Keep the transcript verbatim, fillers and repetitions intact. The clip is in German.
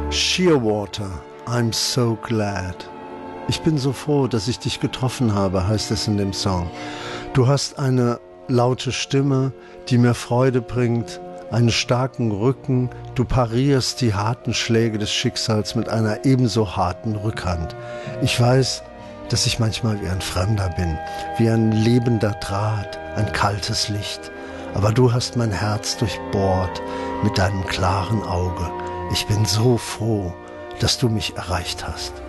Shearwater, I'm so glad. Ich bin so froh, dass ich dich getroffen habe, heißt es in dem Song. Du hast eine laute Stimme, die mir Freude bringt, einen starken Rücken. Du parierst die harten Schläge des Schicksals mit einer ebenso harten Rückhand. Ich weiß, dass ich manchmal wie ein Fremder bin, wie ein lebender Draht, ein kaltes Licht. Aber du hast mein Herz durchbohrt mit deinem klaren Auge. Ich bin so froh, dass du mich erreicht hast.